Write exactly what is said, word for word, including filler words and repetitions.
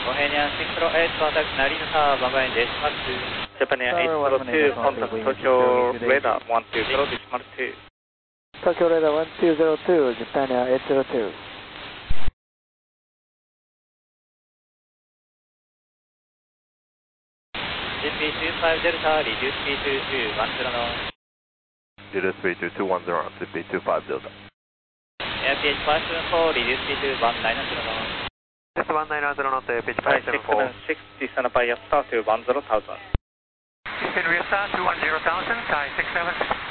Bohemian six zero eight, contact Narita, Bangladesh Decimal two. Japan Air eight zero two, contact Tokyo Radar one two zero Decimal two. Tokyo Radar one two zero two, Japan Air eight zero two. G P two five Delta, reduce speed to two one zero. Reduce speed to two one zero, G P two five Delta. Air P H five seven four, reduce speed to one nine zero. Just one nine zero knot, P H five seven four. six descend by Yasta to one zero thousand. Descend Yasta to one zero thousand, Thai six seven.